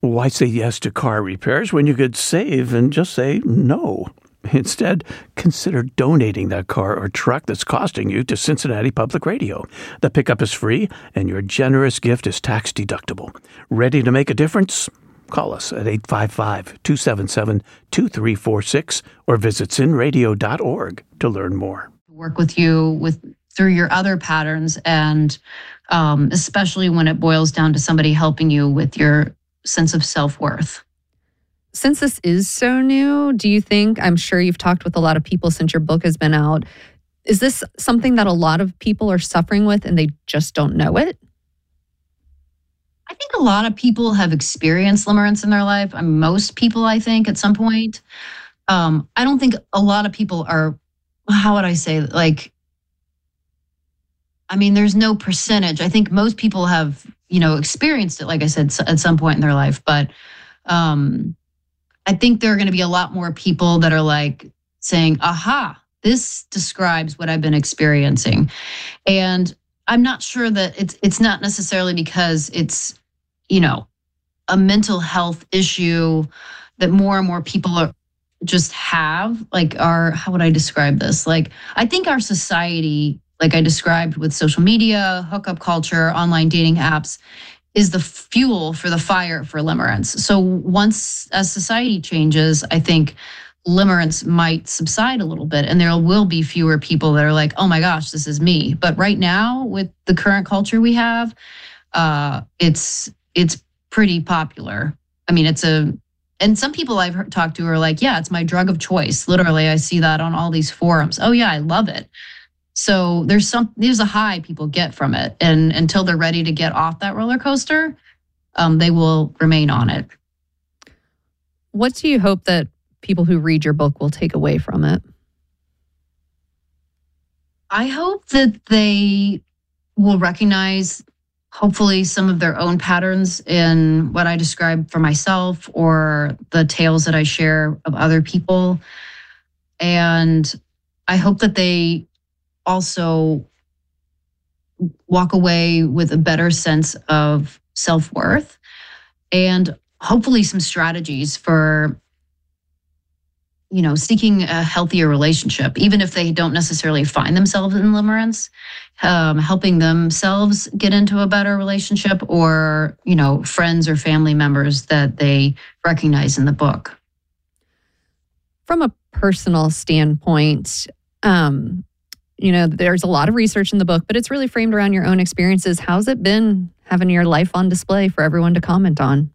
Why say yes to car repairs when you could save and just say no? Instead, consider donating that car or truck that's costing you to Cincinnati Public Radio. The pickup is free, and your generous gift is tax-deductible. Ready to make a difference? Call us at 855-277-2346 or visit cinradio.org to learn more. Work with you through your other patterns, and especially when it boils down to somebody helping you with your sense of self-worth. Since this is so new, do you think, I'm sure you've talked with a lot of people since your book has been out, is this something that a lot of people are suffering with and they just don't know it? I think a lot of people have experienced limerence in their life. Most people, I think, at some point. I don't think a lot of people are, how would I say, there's no percentage. I think most people have, experienced it, like I said, at some point in their life. But I think there are going to be a lot more people that are saying, aha, this describes what I've been experiencing. And I'm not sure that it's not necessarily because it's, a mental health issue that more and more people how would I describe this? I think our society, like I described with social media, hookup culture, online dating apps, is the fuel for the fire for limerence. So once as society changes, I think limerence might subside a little bit, and there will be fewer people that are like, oh my gosh, this is me. But right now, with the current culture we have, it's pretty popular. And some people I've talked to are like, yeah, it's my drug of choice. Literally, I see that on all these forums. Oh yeah, I love it. So there's a high people get from it. And until they're ready to get off that roller coaster, they will remain on it. What do you hope that people who read your book will take away from it? I hope that they will recognize, hopefully, some of their own patterns in what I described for myself or the tales that I share of other people. And I hope that they also walk away with a better sense of self-worth and hopefully some strategies for, seeking a healthier relationship, even if they don't necessarily find themselves in limerence, helping themselves get into a better relationship or, friends or family members that they recognize in the book. From a personal standpoint, there's a lot of research in the book, but it's really framed around your own experiences. How's it been having your life on display for everyone to comment on?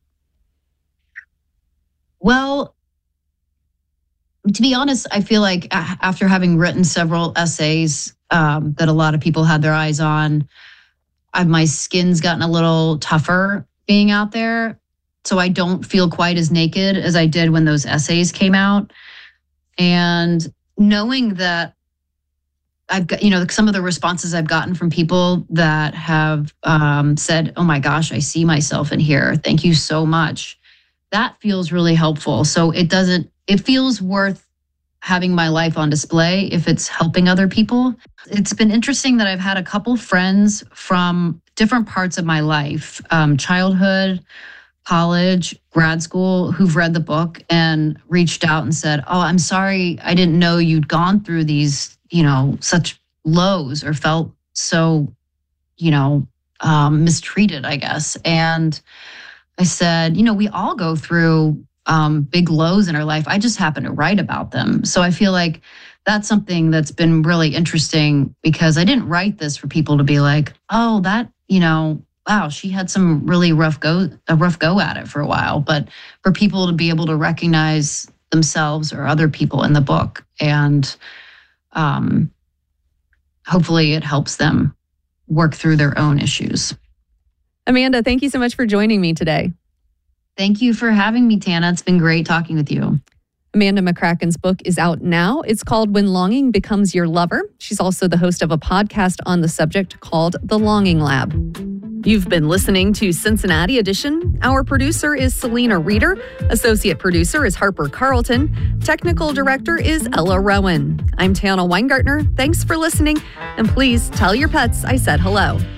Well, to be honest, I feel like after having written several essays that a lot of people had their eyes on, my skin's gotten a little tougher being out there. So I don't feel quite as naked as I did when those essays came out. And knowing that I've got, some of the responses I've gotten from people that have said, oh my gosh, I see myself in here. Thank you so much. That feels really helpful. So it feels worth having my life on display if it's helping other people. It's been interesting that I've had a couple friends from different parts of my life, childhood, college, grad school, who've read the book and reached out and said, oh, I'm sorry, I didn't know you'd gone through these, such lows or felt so, mistreated, I guess. And I said, we all go through big lows in our life. I just happen to write about them. So I feel like that's something that's been really interesting because I didn't write this for people to be like, oh, that, wow, she had some really rough go at it for a while. But for people to be able to recognize themselves or other people in the book, and hopefully it helps them work through their own issues. Amanda, thank you so much for joining me today. Thank you for having me, Tana. It's been great talking with you. Amanda McCracken's book is out now. It's called When Longing Becomes Your Lover. She's also the host of a podcast on the subject called The Longing Lab. You've been listening to Cincinnati Edition. Our producer is Selena Reeder. Associate producer is Harper Carlton. Technical director is Ella Rowan. I'm Tana Weingartner. Thanks for listening. And please tell your pets I said hello.